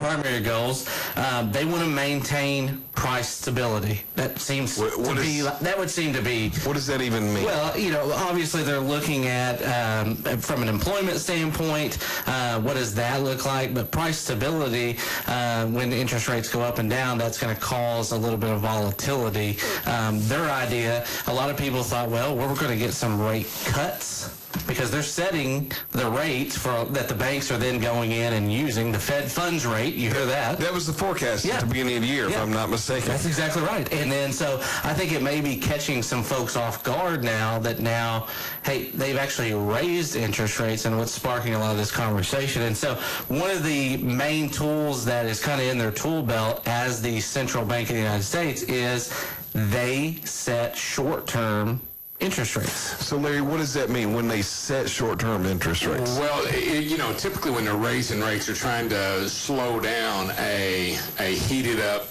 primary goals. They want to maintain price stability. That seems that would seem to be. What does that even mean? Well, obviously they're looking at from an employment standpoint, what does that look like? But price stability, when interest rates go up and down, that's going to cause a little bit of volatility. Their idea, a lot of people thought, well, we're going to get some rate cuts, because they're setting the rate that the banks are then going in and using, the Fed funds rate. You hear that? That was the forecast at the beginning of the year, if I'm not mistaken. That's exactly right. And then, so I think it may be catching some folks off guard now, hey, they've actually raised interest rates, and what's sparking a lot of this conversation. And so one of the main tools that is kind of in their tool belt as the central bank of the United States is they set short-term interest rates. So, Larry, what does that mean when they set short-term interest rates? Well, typically when they're raising rates, they're trying to slow down a heated up,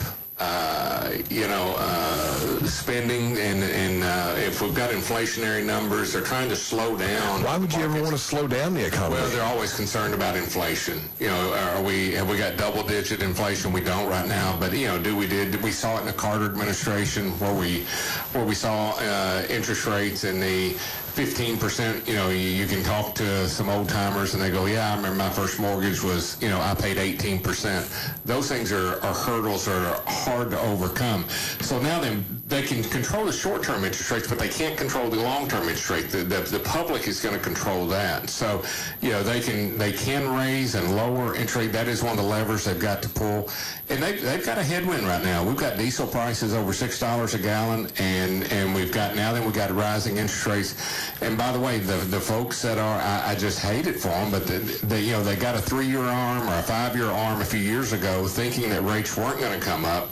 spending, and if we've got inflationary numbers, they're trying to slow down. Why would you ever want to slow down the economy? Well, they're always concerned about inflation. Have we got double-digit inflation? We don't right now, but we saw it in the Carter administration where we saw interest rates in the 15%. You can talk to some old timers and they go, yeah, I remember my first mortgage was, I paid 18%. Those things are hurdles that are hard to overcome. So now they can control the short-term interest rates, but they can't control the long-term interest rate. The public is going to control that. So, they can raise and lower interest rate. That is one of the levers they've got to pull. And they've got a headwind right now. We've got diesel prices over $6 a gallon, and we've got rising interest rates. And by the way, the folks that I just hate it for them, but they got a 3-year arm or a 5-year arm a few years ago, thinking that rates weren't going to come up,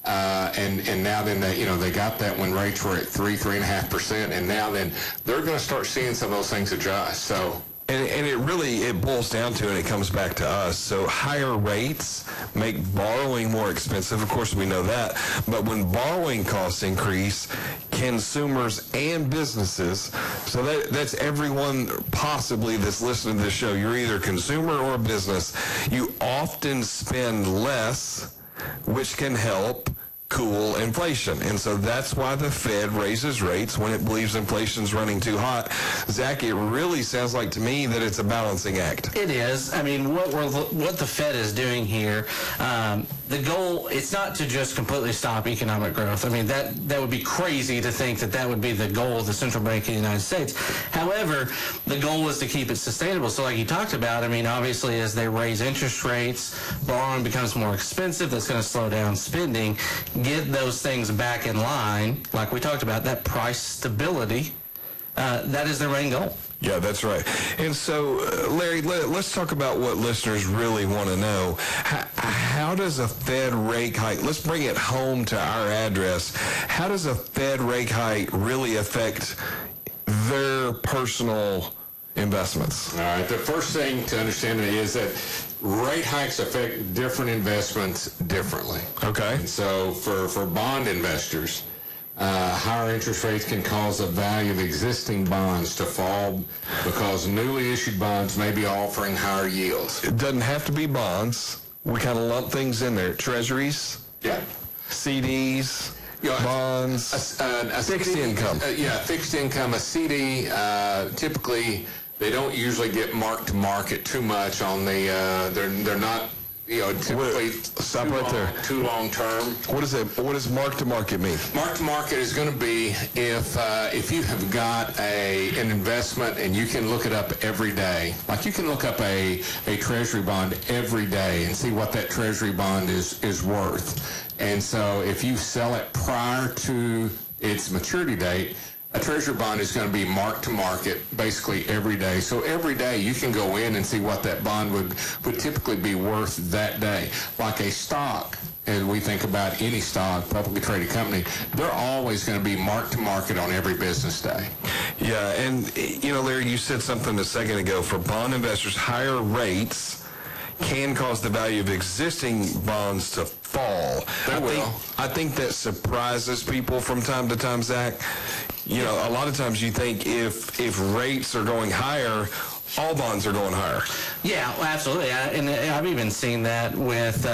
and now then they got that when rates were at 3.5%, and now then they're going to start seeing some of those things adjust. So. And it boils down to, and it comes back to us. So higher rates make borrowing more expensive. Of course, we know that. But when borrowing costs increase, consumers and businesses, so that's everyone possibly that's listening to this show. You're either a consumer or a business. You often spend less, which can help cool inflation. And so that's why the Fed raises rates when it believes inflation's running too hot. Zach, it really sounds like to me that it's a balancing act. It is. I mean, what the Fed is doing here, the goal, it's not to just completely stop economic growth. I mean, that would be crazy to think that would be the goal of the central bank of the United States. However, the goal is to keep it sustainable. So like you talked about, I mean, obviously as they raise interest rates, borrowing becomes more expensive. That's going to slow down spending. Get those things back in line, like we talked about, that price stability, that is their main goal. Yeah, that's right. And so, Larry, let's talk about what listeners really want to know. How does a Fed rate hike, let's bring it home to our address, how does a Fed rate hike really affect their personal investments? All right, the first thing to understand is that rate hikes affect different investments differently. Okay. And so for bond investors, higher interest rates can cause the value of existing bonds to fall because newly issued bonds may be offering higher yields. It doesn't have to be bonds. We kind of lump things in there. Treasuries, CDs, bonds, fixed income. Fixed income. A CD, typically, they don't usually get marked to market too much on the, they're not, typically stop right there. Too long term. What does mark to market mean? Mark to market is going to be if you have got an investment and you can look it up every day. Like you can look up a treasury bond every day and see what that treasury bond is worth. And so if you sell it prior to its maturity date, a treasury bond is going to be marked to market basically every day. So every day you can go in and see what that bond would typically be worth that day. Like a stock, as we think about any stock, publicly traded company, they're always going to be marked to market on every business day. Yeah, and Larry, you said something a second ago. For bond investors, higher rates can cause the value of existing bonds to fall. I think that surprises people from time to time, Zach. A lot of times you think if rates are going higher, all bonds are going higher. Yeah, absolutely. And I've even seen that with